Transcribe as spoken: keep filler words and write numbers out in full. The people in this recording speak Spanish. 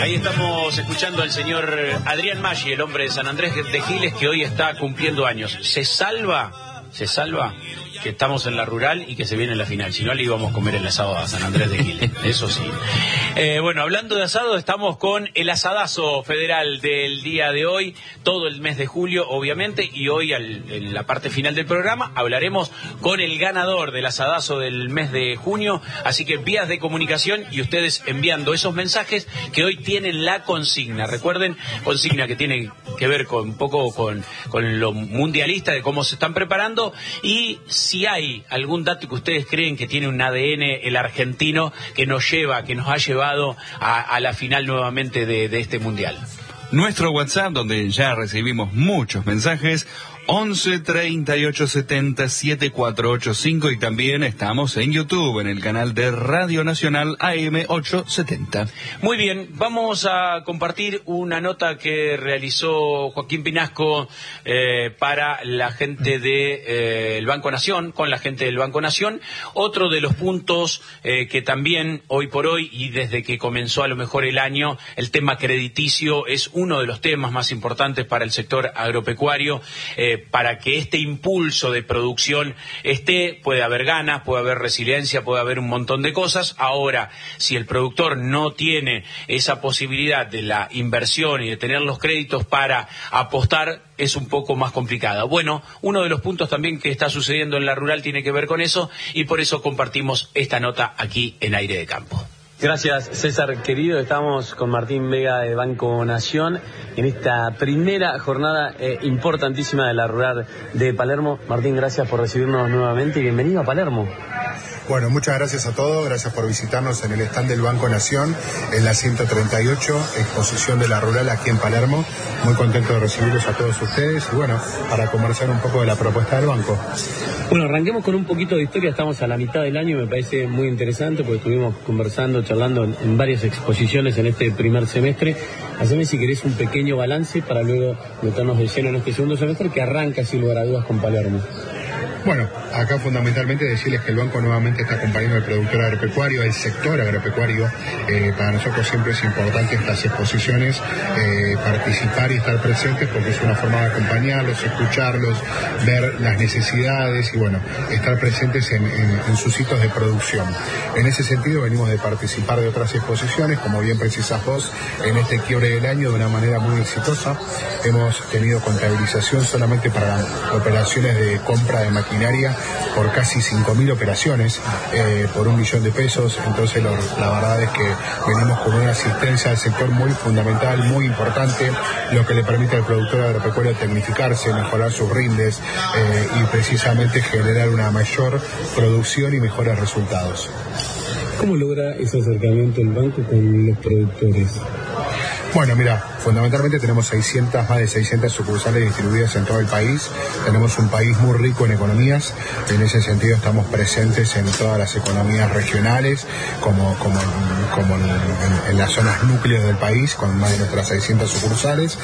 Ahí estamos escuchando al señor Adrián Maggi, el hombre de San Andrés de Giles, que hoy está cumpliendo años. ¿Se salva? ¿Se salva? Que estamos en la rural y que se viene la final. Si no, le íbamos a comer el asado a San Andrés de Giles. Eso sí. Eh, bueno, hablando de asado, estamos con el asadazo federal del día de hoy, todo el mes de julio, obviamente, y hoy, al, en la parte final del programa, hablaremos con el ganador del asadazo del mes de junio. Así que vías de comunicación y ustedes enviando esos mensajes que hoy tienen la consigna. Recuerden, consigna que tiene que ver con un poco con, con lo mundialista, de cómo se están preparando, y si hay algún dato que ustedes creen que tiene un A D N el argentino que nos lleva, que nos ha llevado a, a la final nuevamente de, de este mundial. Nuestro WhatsApp, donde ya recibimos muchos mensajes, once treinta y ocho setenta setenta y cuatro ochenta y cinco, y también estamos en YouTube, en el canal de Radio Nacional A M ochocientos setenta. Muy bien, vamos a compartir una nota que realizó Joaquín Pinasco eh, para la gente del de, eh, Banco Nación, con la gente del Banco Nación. Otro de los puntos eh, que también hoy por hoy, y desde que comenzó a lo mejor el año, el tema crediticio es uno de los temas más importantes para el sector agropecuario. Eh, para que este impulso de producción esté, puede haber ganas, puede haber resiliencia, puede haber un montón de cosas. Ahora, si el productor no tiene esa posibilidad de la inversión y de tener los créditos para apostar, es un poco más complicada. Bueno, uno de los puntos también que está sucediendo en la rural tiene que ver con eso, y por eso compartimos esta nota aquí en Aire de Campo. Gracias, César querido. Estamos con Martín Vega de Banco Nación en esta primera jornada eh, importantísima de la rural de Palermo. Martín, gracias por recibirnos nuevamente y bienvenido a Palermo. Bueno, muchas gracias a todos, gracias por visitarnos en el stand del Banco Nación, en la ciento treinta y ocho, exposición de la rural aquí en Palermo. Muy contento de recibirlos a todos ustedes y bueno, para conversar un poco de la propuesta del banco. Bueno, arranquemos con un poquito de historia. Estamos a la mitad del año, me parece muy interesante porque estuvimos conversando, charlando en, en varias exposiciones en este primer semestre. Haceme, si querés, un pequeño balance para luego meternos de lleno en este segundo semestre que arranca, sin lugar a dudas, con Palermo. Bueno, acá fundamentalmente decirles que el banco nuevamente está acompañando al productor agropecuario, al sector agropecuario. Eh, para nosotros siempre es importante estas exposiciones, eh, participar y estar presentes porque es una forma de acompañarlos, escucharlos, ver las necesidades y bueno, estar presentes en, en, en sus hitos de producción. En ese sentido venimos de participar de otras exposiciones, como bien precisas vos, en este quiebre del año de una manera muy exitosa. Hemos tenido contabilización solamente para operaciones de compra de maquinaria por casi cinco mil operaciones, eh, por un millón de pesos. Entonces lo, la verdad es que venimos con una asistencia al sector muy fundamental, muy importante, lo que le permite al productor agropecuario tecnificarse, mejorar sus rindes eh, y precisamente generar una mayor producción y mejores resultados. ¿Cómo logra ese acercamiento el banco con los productores? Bueno, mira, fundamentalmente tenemos seiscientas, más de seiscientas sucursales distribuidas en todo el país. Tenemos un país muy rico en economías. En ese sentido estamos presentes en todas las economías regionales, como, como, como en, en, en las zonas núcleos del país, con más de nuestras seiscientas sucursales.